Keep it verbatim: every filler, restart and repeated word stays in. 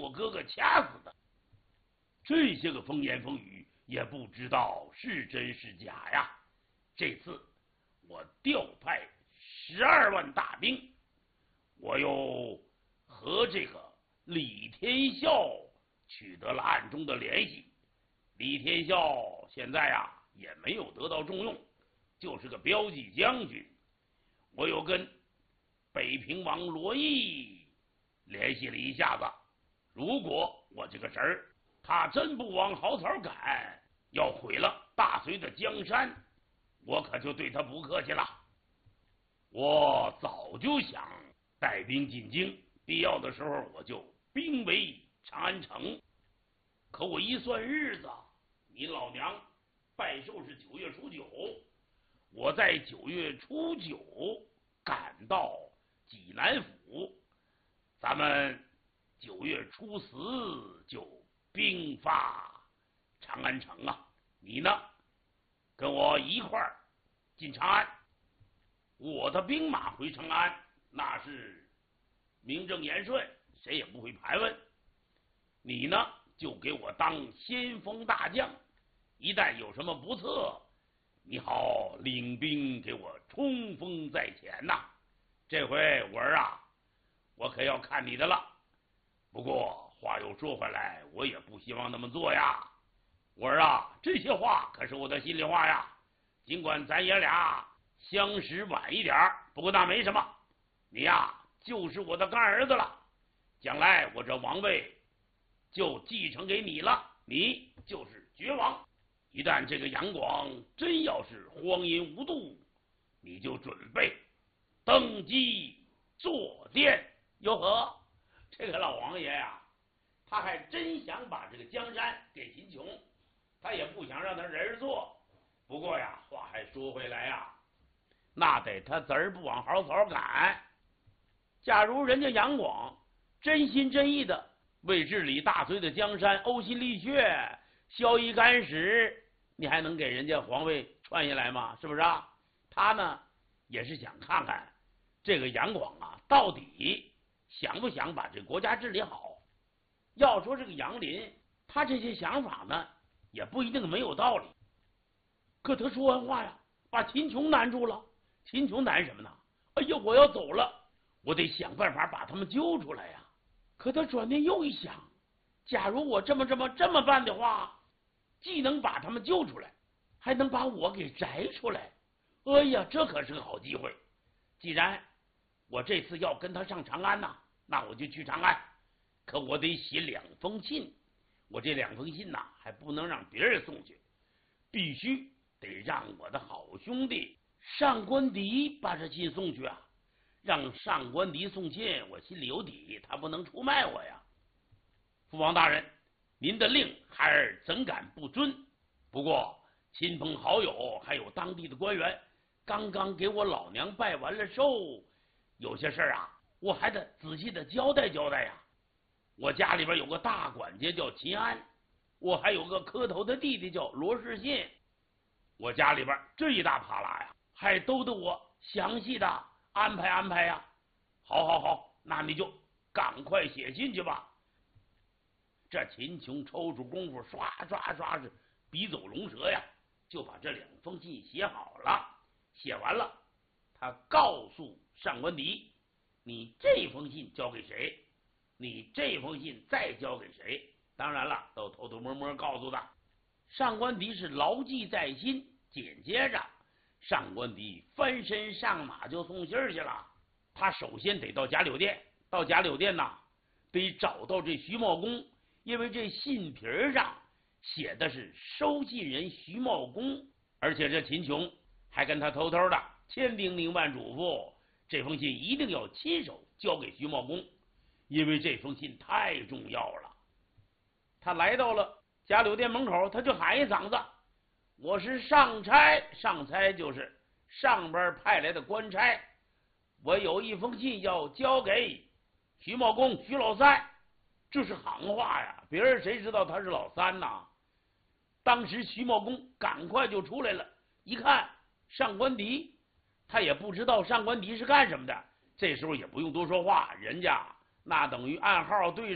我哥哥掐死的。这些个风言风语也不知道是真是假呀。这次我调派十二万大兵，我又和这个李天孝取得了暗中的联系。李天孝现在啊也没有得到重用，就是个标记将军。我又跟北平王罗毅联系了一下子，如果我这个侄儿他真不往好草赶，要毁了大隋的江山，我可就对他不客气了。我早就想带兵进京，必要的时候我就兵围长安城。可我一算日子，你老娘拜寿是九月初九，我在九月初九赶到济南府，咱们九月初十就兵发长安城啊！你呢，跟我一块儿进长安。我的兵马回长安，那是名正言顺，谁也不会盘问。你呢，就给我当先锋大将，一旦有什么不测，你好领兵给我冲锋在前呐。这回我儿啊，我可要看你的了。不过话又说回来，我也不希望那么做呀。我儿啊，这些话可是我的心里话呀。尽管咱爷俩相识晚一点，不过那没什么。你呀，就是我的干儿子了，将来我这王位就继承给你了，你就是绝王。一旦这个杨广真要是荒淫无度，你就准备登基坐殿。哟呵，这个老王爷呀，他还真想把这个江山给秦琼，他也不想让他人做。不过呀，话还说回来呀，那得他侄儿不往好草赶。假如人家杨广真心真意的为治理大隋的江山呕心沥血、削衣干食，你还能给人家皇位传下来吗？是不是啊？他呢也是想看看这个杨广啊，到底想不想把这国家治理好。要说这个杨林，他这些想法呢，也不一定没有道理。可他说完话呀，把秦琼难住了。秦琼难什么呢？哎呀，我要走了，我得想办法把他们揪出来呀。可他转念又一想，假如我这么这么这么办的话，既能把他们救出来，还能把我给摘出来。哎呀，这可是个好机会。既然我这次要跟他上长安呐，那我就去长安。可我得写两封信，我这两封信呐，还不能让别人送去，必须得让我的好兄弟上官迪把这信送去啊。让上官迪送信，我心里有底，他不能出卖我呀。父王大人，您的令孩儿怎敢不遵？不过亲朋好友还有当地的官员刚刚给我老娘拜完了寿，有些事儿啊，我还得仔细的交代交代呀。我家里边有个大管家叫秦安，我还有个磕头的弟弟叫罗世信，我家里边这一大扒拉呀，还都得我详细的安排安排呀。好好好，那你就赶快写信去吧。这秦琼抽出功夫，刷刷刷是笔走龙蛇呀，就把这两封信写好了。写完了，他告诉上官迪，你这封信交给谁，你这封信再交给谁，当然了，都偷偷摸摸告诉他。上官迪是牢记在心。紧接着上官迪翻身上马就送信去了。他首先得到贾柳店，到贾柳店呐，得找到这徐茂公，因为这信皮上写的是收信人徐茂公，而且这秦琼还跟他偷偷的千叮咛万嘱咐，这封信一定要亲手交给徐茂公，因为这封信太重要了。他来到了贾柳店门口，他就喊一嗓子，我是上差，上差就是上边派来的官差，我有一封信要交给徐茂公徐老三。这是行话呀，别人谁知道他是老三呐？当时徐茂公赶快就出来了，一看上官迪，他也不知道上官迪是干什么的，这时候也不用多说话，人家那等于暗号对